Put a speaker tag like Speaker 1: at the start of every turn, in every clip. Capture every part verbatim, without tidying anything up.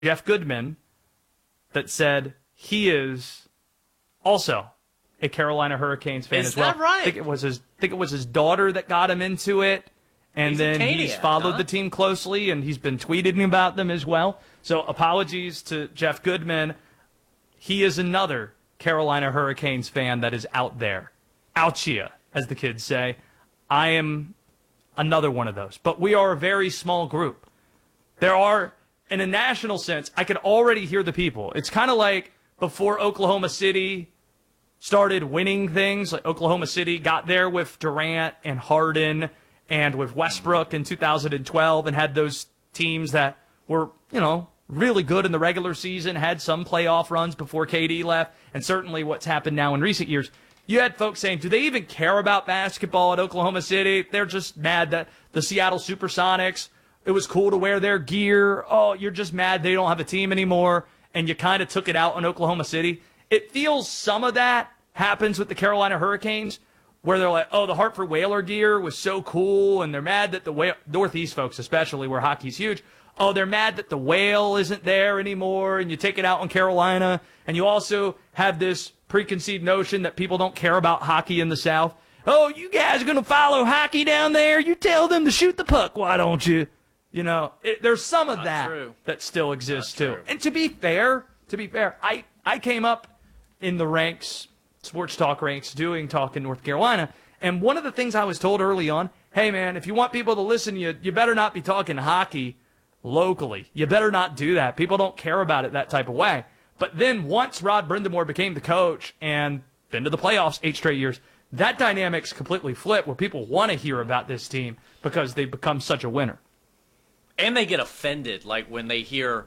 Speaker 1: Jeff Goodman that said he is also a Carolina Hurricanes fan
Speaker 2: is
Speaker 1: as well.
Speaker 2: That right?
Speaker 1: I think it was his think it was his daughter that got him into it. And
Speaker 2: he's
Speaker 1: then he's followed
Speaker 2: huh?
Speaker 1: the team closely, and he's been tweeting about them as well. So apologies to Jeff Goodman. He is another Carolina Hurricanes fan that is out there. Ouchia, as the kids say. I am another one of those. But we are a very small group. There are, in a national sense, I could already hear the people. It's kind of like before Oklahoma City started winning things. Like Oklahoma City got there with Durant and Harden and with Westbrook in two thousand twelve and had those teams that were, you know, really good in the regular season, had some playoff runs before K D left, and certainly what's happened now in recent years. You had folks saying, do they even care about basketball at Oklahoma City? They're just mad that the Seattle Supersonics, it was cool to wear their gear. Oh, you're just mad they don't have a team anymore, and you kind of took it out on Oklahoma City. It feels some of that happens with the Carolina Hurricanes, where they're like, oh, the Hartford Whaler gear was so cool, and they're mad that the Whale, Northeast folks especially, where hockey's huge, oh, they're mad that the Whale isn't there anymore, and you take it out on Carolina, and you also have this preconceived notion that people don't care about hockey in the South. Oh, you guys are going to follow hockey down there? You tell them to shoot the puck, why don't you? You know, it, there's some of
Speaker 2: Not
Speaker 1: that
Speaker 2: true.
Speaker 1: that still exists,
Speaker 2: Not
Speaker 1: too.
Speaker 2: true.
Speaker 1: And to be fair, to be fair, I, I came up in the ranks, sports talk ranks, doing talk in North Carolina, and one of the things I was told early on, hey, man, if you want people to listen to you, you better not be talking hockey locally. You better not do that. People don't care about it that type of way. But then once Rod Brindamore became the coach and been to the playoffs eight straight years, that dynamic's completely flipped where people want to hear about this team because they've become such a winner.
Speaker 2: And they get offended, like when they hear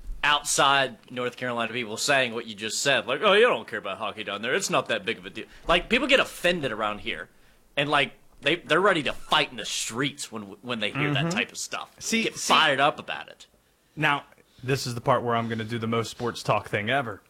Speaker 2: outside North Carolina people saying what you just said. Like, oh, you don't care about hockey down there. It's not that big of a deal. Like, people get offended around here. And, like, they, they're ready to fight in the streets when when they hear
Speaker 1: Mm-hmm.
Speaker 2: that type of stuff.
Speaker 1: See,
Speaker 2: get
Speaker 1: see-
Speaker 2: fired up about it.
Speaker 1: Now, this is the part where I'm going to do the most sports talk thing ever.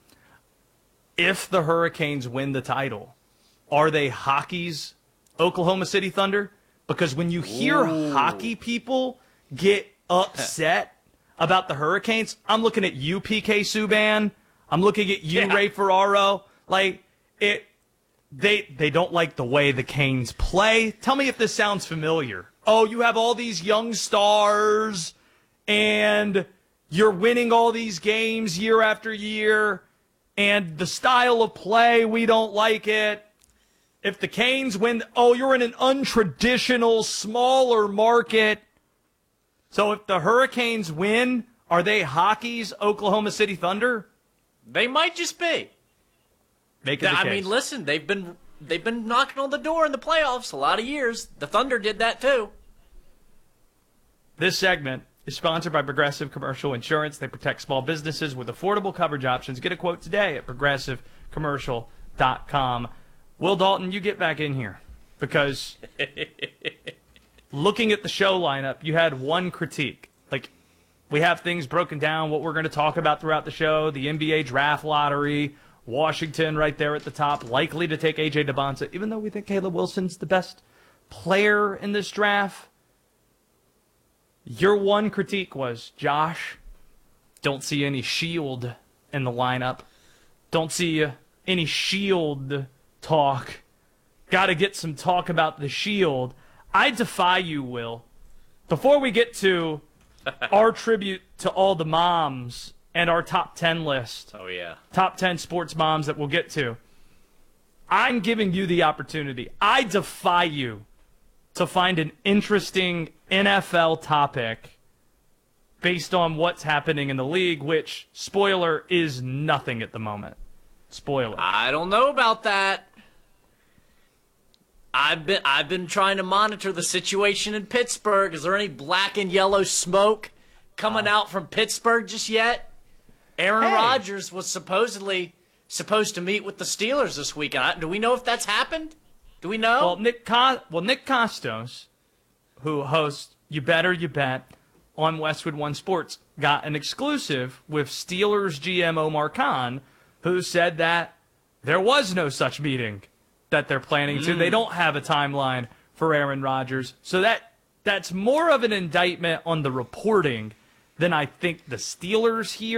Speaker 1: If the Hurricanes win the title, are they hockey's Oklahoma City Thunder? Because when you hear
Speaker 2: Ooh.
Speaker 1: hockey people get upset about the Hurricanes, I'm looking at you, P K Subban. I'm looking at you,
Speaker 2: Yeah.
Speaker 1: Ray Ferraro. Like, it, they they don't like the way the Canes play. Tell me if this sounds familiar. Oh, you have all these young stars, and you're winning all these games year after year, and the style of play, we don't like it. If the Canes win, oh, you're in an untraditional, smaller market. So if the Hurricanes win, are they hockey's Oklahoma City Thunder?
Speaker 2: They might just be.
Speaker 1: Make it the
Speaker 2: I
Speaker 1: case.
Speaker 2: mean, listen, they've been they've been knocking on the door in the playoffs a lot of years. The Thunder did that too.
Speaker 1: This segment is sponsored by Progressive Commercial Insurance. They protect small businesses with affordable coverage options. Get a quote today at progressive commercial dot com. Will Dalton, you get back in here because looking at the show lineup, you had one critique. Like, we have things broken down, what we're going to talk about throughout the show, the N B A draft lottery, Washington right there at the top, likely to take A J DeBonsa, even though we think Caleb Wilson's the best player in this draft. Your one critique was, Josh, don't see any shield in the lineup. Don't see uh, any shield talk. Got to get some talk about the shield. I defy you, Will. Before we get to our tribute to all the moms and our top ten list,
Speaker 2: Oh yeah.
Speaker 1: top ten sports moms that we'll get to, I'm giving you the opportunity. I defy you to find an interesting N F L topic based on what's happening in the league, which, spoiler, is nothing at the moment. Spoiler.
Speaker 2: I don't know about that. I've been I've been trying to monitor the situation in Pittsburgh. Is there any black and yellow smoke coming
Speaker 1: Oh.
Speaker 2: out from Pittsburgh just yet? Aaron
Speaker 1: Hey.
Speaker 2: Rodgers was supposedly supposed to meet with the Steelers this weekend. I- Do we know if that's happened? Do we know?
Speaker 1: Well, Nick Co- well, Nick Costos, who hosts You Better You Bet on Westwood One Sports, got an exclusive with Steelers G M Omar Khan, who said that there was no such meeting that they're planning to. They don't have a timeline for Aaron Rodgers. So that that's more of an indictment on the reporting than I think the Steelers here.